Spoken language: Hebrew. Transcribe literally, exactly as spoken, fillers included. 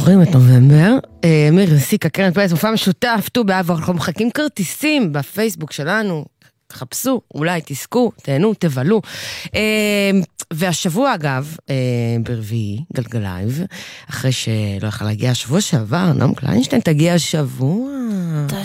זוכרים את נובמבר, אמיר וסיקה, קרן פלס, מופע משותף, ט"ו באב, אנחנו מחכים כרטיסים בפייסבוק שלנו, חפשו, אולי תזכו, תהנו, תבלו. והשבוע אגב, ברביעי, גלגלייב, אחרי שלא יכל להגיע השבוע שעבר, נועם קליינשטיין תגיע השבוע. אתה